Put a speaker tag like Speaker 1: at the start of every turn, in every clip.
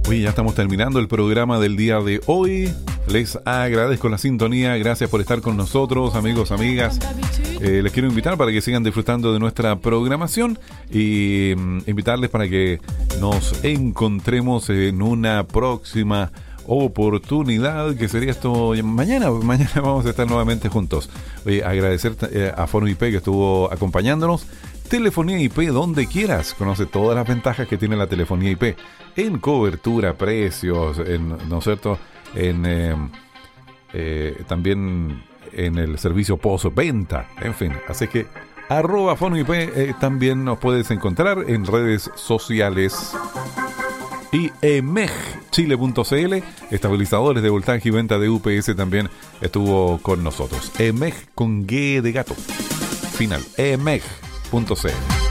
Speaker 1: Oye, ya estamos terminando el programa del día de hoy. Les agradezco la sintonía, gracias por estar con nosotros, amigos, amigas. Les quiero invitar para que sigan disfrutando de nuestra programación y invitarles para que nos encontremos en una próxima oportunidad, que sería esto mañana vamos a estar nuevamente juntos. Oye, agradecer a Fono IP que estuvo acompañándonos. Telefonía IP donde quieras. Conoce todas las ventajas que tiene la telefonía IP en cobertura, precios, ¿no es cierto? También en el servicio postventa, en fin. Así que @FonoIP también nos puedes encontrar en redes sociales. Y emegchile.cl, estabilizadores de voltaje y venta de UPS, también estuvo con nosotros. Emeg con G de gato. Final, emeg.cl.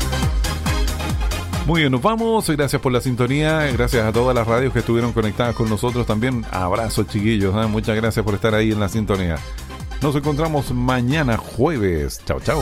Speaker 1: Muy bien, nos vamos. Gracias por la sintonía. Gracias a todas las radios que estuvieron conectadas con nosotros también. Abrazos, chiquillos. Muchas gracias por estar ahí en la sintonía. Nos encontramos mañana jueves. Chao, chao.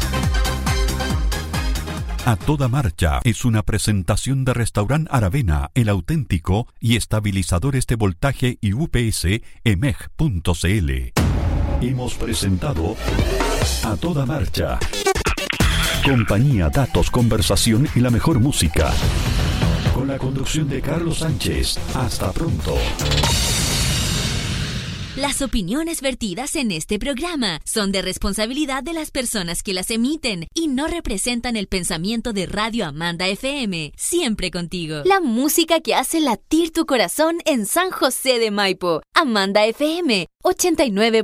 Speaker 2: A Toda Marcha es una presentación de Restaurant Aravena, El Auténtico y estabilizadores de voltaje y UPS emeg.cl. Hemos presentado A Toda Marcha. Compañía, datos, conversación y la mejor música. Con la conducción de Carlos Sánchez. Hasta pronto.
Speaker 3: Las opiniones vertidas en este programa son de responsabilidad de las personas que las emiten y no representan el pensamiento de Radio Amanda FM. Siempre contigo. La música que hace latir tu corazón en San José de Maipo. Amanda FM 89.1.